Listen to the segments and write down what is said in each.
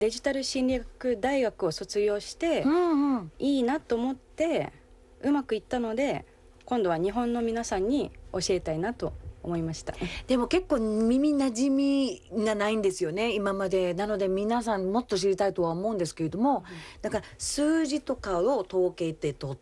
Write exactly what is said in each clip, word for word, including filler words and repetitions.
デジタル心理学大学を卒業して、 うんうん、 いいなと思ってうまくいったので、今度は日本の皆さんに教えたいなと思いました。 でも結構耳なじみがないんですよね、今まで。なので皆さんもっと知りたいとは思うんですけれども、うん、だから数字とかを統計で取って、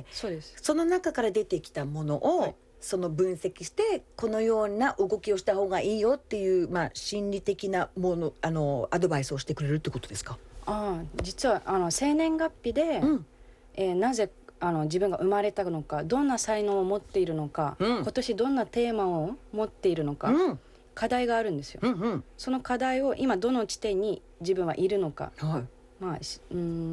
そうです。 その中から出てきたものを、はい、その分析してこのような動きをした方がいいよっていう、まあ、心理的なもの、あのアドバイスをしてくれるってことですか？ あ、実はあの生年月日で、うん、えー、なぜあの自分が生まれたのか、どんな才能を持っているのか、うん、今年どんなテーマを持っているのか、うん、課題があるんですよ、うんうん、その課題を今どの地点に自分はいるのか、はい、まあ、うん、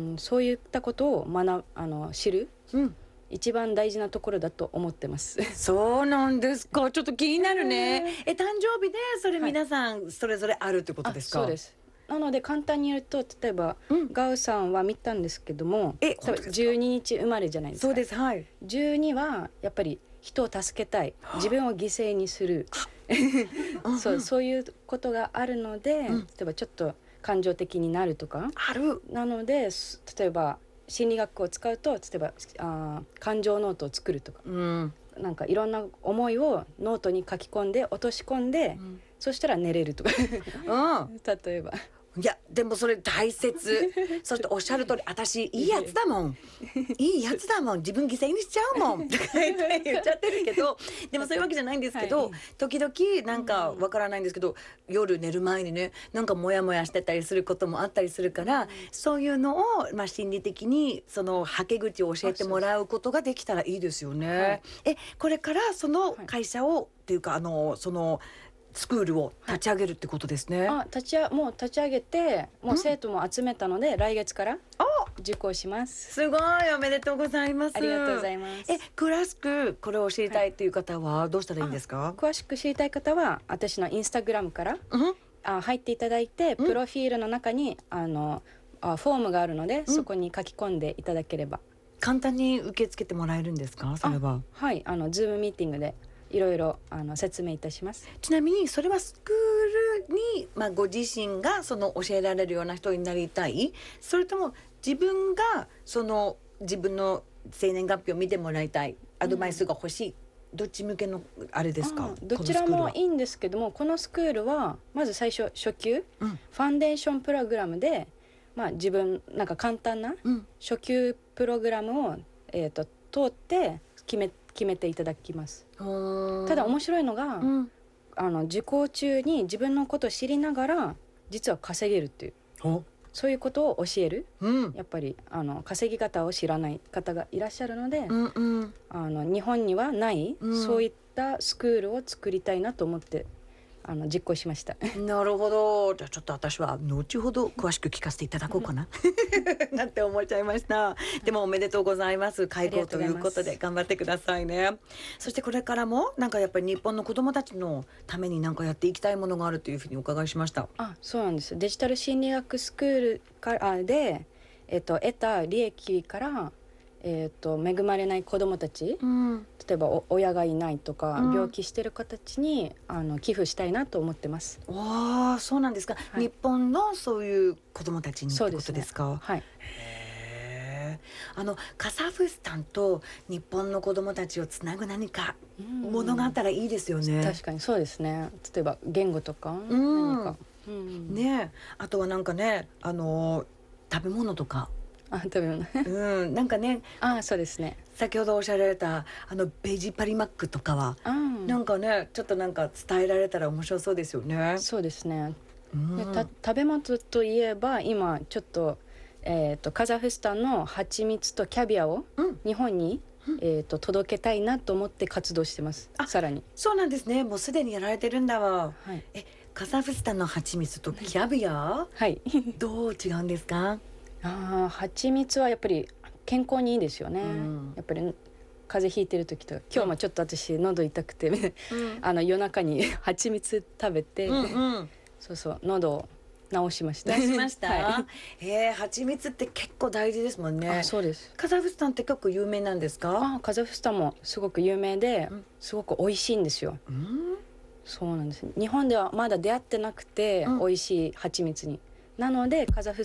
そういったことを学あの知る、うん、一番大事なところだと思ってますそうなんですか。ちょっと気になるね。え、誕生日でそれ皆さんそれぞれあるってことですか？ はい、そうです。なので簡単に言うと、例えば、うん、ガウさんは見たんですけども、えじゅうににち生まれじゃないですか。 そうです、はい、 じゅうにはやっぱり人を助けたい、自分を犠牲にするそう、そういうことがあるので、うん、例えばちょっと感情的になるとかある。 なので、例えば心理学を使うと、例えばあ感情ノートを作るとか、うん、なんかいろんな思いをノートに書き込んで落とし込んで、うん、そしたら寝れるとか、うん、例えば。 いやでもそれ大切そしておっしゃる通り、私いいやつだもんいいやつだもん、自分犠牲にしちゃうもんとか言っちゃってるけど、でもそういうわけじゃないんですけど、はい、時々なんかわからないんですけど、うん、夜寝る前にね、なんかモヤモヤしてたりすることもあったりするから、うん、そういうのを、まあ、心理的にそのはけ口を教えてもらうことができたらいいですよね、はい、えこれからその会社を、はい、っていうかあのそのスクールを立ち上げるってことですね。 はい、あ立ちあもう立ち上げて、もう生徒も集めたので、うん、来月から受講します。 すごい、おめでとうございます。 ありがとうございます。 え詳しくこれを知りたいという方はどうしたらいいんですか？はい、 詳しく知りたい方は私のインスタグラムから、うん、あ入っていただいて、プロフィールの中にあのあフォームがあるので、うん、そこに書き込んでいただければ簡単に受け付けてもらえるんですか？それははい、あのズームミーティングでいろいろあの説明いたします。 ちなみにそれはスクールに、まあ、ご自身がその教えられるような人になりたい、それとも自分がその自分の生年月日を見てもらいたい、アドバイスが欲しい、うん、どっち向けのあれですか？ どちらもいいんですけども、このスクールはまず最初初級、うん、ファンデーションプログラムで、まあ、自分なんか簡単な初級プログラムを、えーと、通って決め決めていただきます。ただ面白いのが、うん、あの受講中に自分のことを知りながら実は稼げるっていう、そういうことを教える、うん、やっぱりあの稼ぎ方を知らない方がいらっしゃるので、うんうん、あの日本にはない、うん、そういったスクールを作りたいなと思ってあの実行しました。 なるほど。じゃあちょっと私は後ほど詳しく聞かせていただこうかななんて思っちゃいました。でもおめでとうございます。開講ということで頑張ってくださいね。そしてこれからもなんかやっぱり日本の子どもたちのためになんかやっていきたいものがあるというふうにお伺いしました。 あ、そうなんです。デジタル心理学スクールからで、えっと、得た利益からえー、と恵まれない子どもたち、うん、例えばお親がいないとか、うん、病気してる子たちにあの寄付したいなと思ってます。 わあ、そうなんですか、はい、日本のそういう子どもたちにってことですか？ そうですね、はい、 へー、あのカザフスタンと日本の子どもたちをつなぐ何かものがあったらいいですよね。 確かにそうですね。例えば言語とか、うん、何か、うん、 ね、あとはなんかね、あの食べ物とか、 あ、食べ物うん、なんかね、 あ、そうですね、 先ほどおっしゃられたあのベジパリマックとかは、うん、なんかね、ちょっとなんか伝えられたら面白そうですよね。 そうですね、うん、でた食べ物といえば今ちょっと、えー、とカザフスタンの蜂蜜とキャビアを日本に、うん、えー、と届けたいなと思って活動してます。さらにそうなんですね。もうすでにやられてるんだわ、はい、えカザフスタンの蜂蜜とキャビア、はい、どう違うんですか？ あ、蜂蜜はやっぱり健康にいいですよね、うん、やっぱり風邪ひいてる時とか、今日もちょっと私喉痛くて、うん、あの夜中に蜂蜜食べて、うんうん、そうそう喉を治しました。 治しました、はい、えー、蜂蜜って結構大事ですもんね。 あ、そうです。 カザフスタンって結構有名なんですか？ あ、カザフスタンもすごく有名で、うん、すごく美味しいんですよ、うん、そうなんです。日本ではまだ出会ってなくて、うん、美味しい蜂蜜に。 なのでカザフ